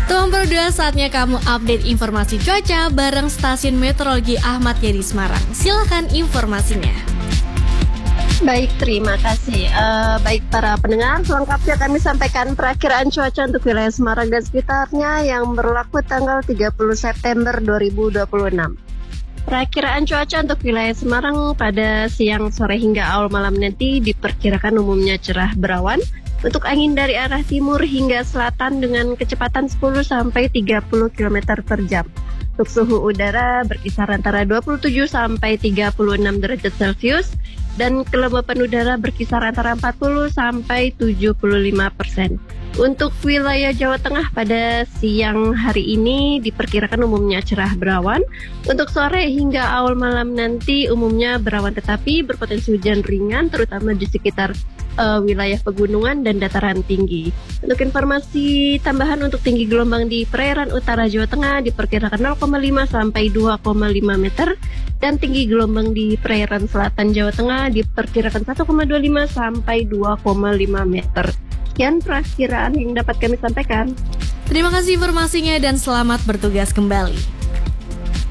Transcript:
Tuan Berdua, saatnya kamu update informasi cuaca bareng Stasiun Meteorologi Ahmad Yani Semarang. Silakan informasinya. Baik, terima kasih. Baik para pendengar, selengkapnya kami sampaikan perakiraan cuaca untuk wilayah Semarang dan sekitarnya yang berlaku tanggal 30 September 2026. Perakiraan cuaca untuk wilayah Semarang pada siang, sore hingga awal malam nanti diperkirakan umumnya cerah berawan. Untuk angin dari arah timur hingga selatan dengan kecepatan 10 sampai 30 km per jam. Untuk suhu udara berkisar antara 27 sampai 36 derajat Celcius dan kelembapan udara berkisar antara 40 sampai 75%. Untuk wilayah Jawa Tengah pada siang hari ini diperkirakan umumnya cerah berawan. Untuk sore hingga awal malam nanti umumnya berawan tetapi berpotensi hujan ringan terutama di sekitar wilayah pegunungan dan dataran tinggi. Untuk informasi tambahan untuk tinggi gelombang di perairan utara Jawa Tengah diperkirakan 0,5 sampai 2,5 meter dan tinggi gelombang di perairan selatan Jawa Tengah diperkirakan 1,25 sampai 2,5 meter. Sekian perakiraan yang dapat kami sampaikan. Terima kasih informasinya dan selamat bertugas kembali.